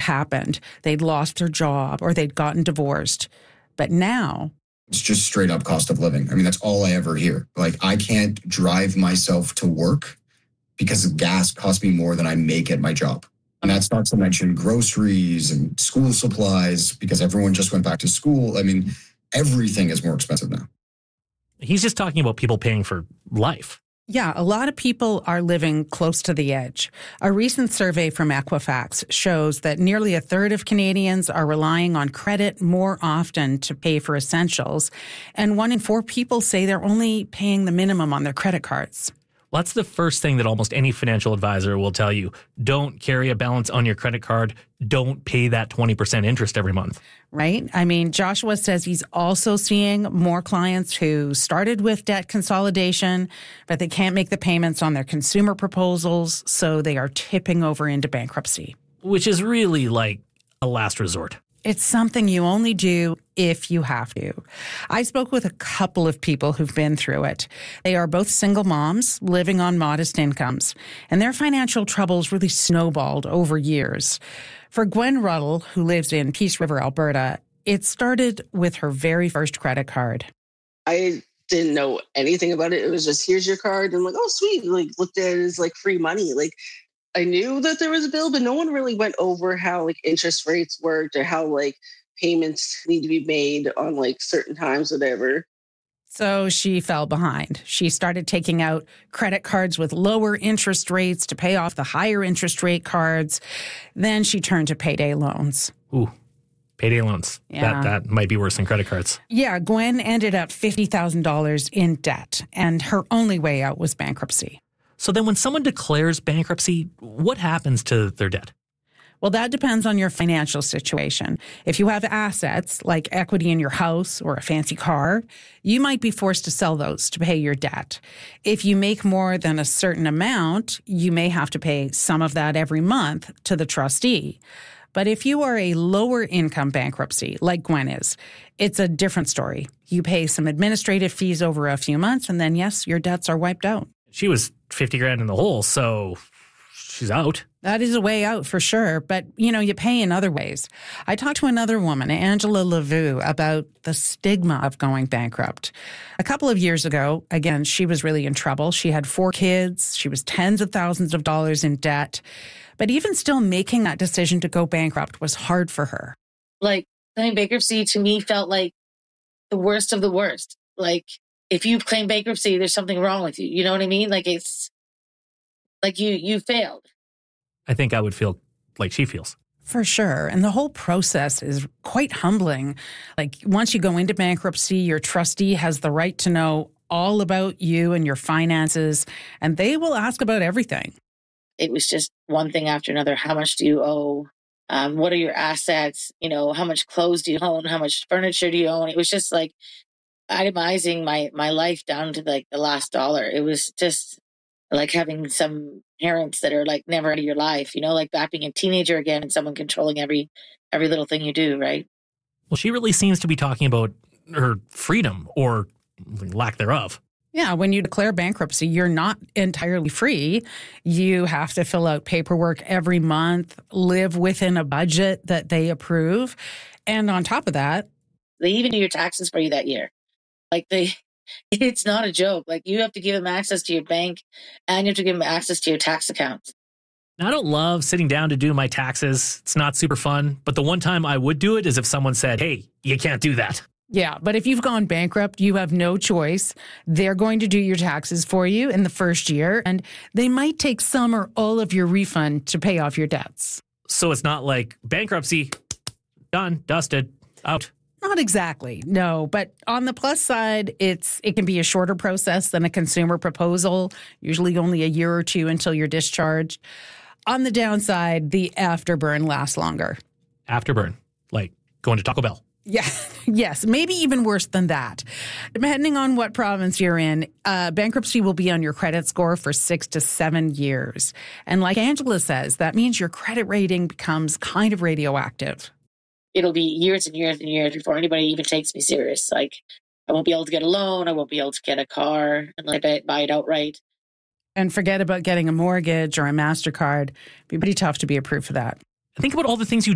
happened. They'd lost their job or they'd gotten divorced. But now it's just straight up cost of living. I mean, that's all I ever hear. Like, I can't drive myself to work because gas costs me more than I make at my job. And that's not to mention groceries and school supplies because everyone just went back to school. I mean, everything is more expensive now. He's just talking about people paying for life. Yeah, a lot of people are living close to the edge. A recent survey from Equifax shows that nearly a third of Canadians are relying on credit more often to pay for essentials, and 1 in 4 people say they're only paying the minimum on their credit cards. Well, that's the first thing that almost any financial advisor will tell you. Don't carry a balance on your credit card. Don't pay that 20% interest every month. Right? I mean, Joshua says he's also seeing more clients who started with debt consolidation, but they can't make the payments on their consumer proposals, so they are tipping over into bankruptcy. Which is really like a last resort. It's something you only do if you have to. I spoke with a couple of people who've been through it. They are both single moms living on modest incomes, and their financial troubles really snowballed over years. For Gwen Ruddle, who lives in Peace River, Alberta, it started with her very first credit card. I didn't know anything about it. It was just, here's your card. And I'm like, oh, sweet. Like, looked at it as like free money. Like, I knew that there was a bill, but no one really went over how like interest rates worked or how like payments need to be made on like certain times, whatever. So she fell behind. She started taking out credit cards with lower interest rates to pay off the higher interest rate cards. Then she turned to payday loans. Ooh, payday loans. Yeah. That might be worse than credit cards. Yeah, Gwen ended up $50,000 in debt, and her only way out was bankruptcy. So then when someone declares bankruptcy, what happens to their debt? Well, that depends on your financial situation. If you have assets like equity in your house or a fancy car, you might be forced to sell those to pay your debt. If you make more than a certain amount, you may have to pay some of that every month to the trustee. But if you are a lower income bankruptcy, like Gwen is, it's a different story. You pay some administrative fees over a few months, and then, yes, your debts are wiped out. She was 50 grand in the hole, so she's out. That is a way out for sure, but, you pay in other ways. I talked to another woman, Angela Lavu, about the stigma of going bankrupt. A couple of years ago, again, she was really in trouble. She had 4 kids. She was tens of thousands of dollars in debt. But even still, making that decision to go bankrupt was hard for her. Like, claiming bankruptcy to me felt like the worst of the worst. Like, if you claim bankruptcy, there's something wrong with you. You know what I mean? Like, it's like you failed. I think I would feel like she feels. For sure. And the whole process is quite humbling. Like, once you go into bankruptcy, your trustee has the right to know all about you and your finances, and they will ask about everything. It was just one thing after another. How much do you owe? What are your assets? How much clothes do you own? How much furniture do you own? It was just like itemizing my life down to like the last dollar. It was just like having some parents that are like never out of your life, like back being a teenager again and someone controlling every little thing you do, right? Well, she really seems to be talking about her freedom or lack thereof. Yeah, when you declare bankruptcy, you're not entirely free. You have to fill out paperwork every month, live within a budget that they approve. And on top of that, they even do your taxes for you that year. Like it's not a joke. Like, you have to give them access to your bank and you have to give them access to your tax accounts. Now, I don't love sitting down to do my taxes. It's not super fun. But the one time I would do it is if someone said, hey, you can't do that. Yeah, but if you've gone bankrupt, you have no choice. They're going to do your taxes for you in the first year, and they might take some or all of your refund to pay off your debts. So it's not like bankruptcy, done, dusted, out. Not exactly, no. But on the plus side, it can be a shorter process than a consumer proposal, usually only a year or two until you're discharged. On the downside, the afterburn lasts longer. Afterburn, like going to Taco Bell. Yeah, yes, maybe even worse than that. Depending on what province you're in, bankruptcy will be on your credit score for 6 to 7 years. And like Angela says, that means your credit rating becomes kind of radioactive. It'll be years and years and years before anybody even takes me serious. Like, I won't be able to get a loan. I won't be able to get a car and buy it outright. And forget about getting a mortgage or a MasterCard. It'd be pretty tough to be approved for that. Think about all the things you